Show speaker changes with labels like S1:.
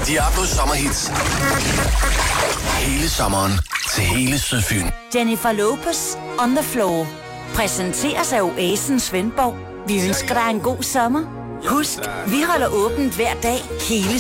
S1: Diablos sommerhits. Hele sommeren til hele Sydfyn.
S2: Jennifer Lopez, On the Floor. Præsenteres af Oasen Svendborg. Vi ønsker dig en god sommer. Husk, vi holder åbent hver dag hele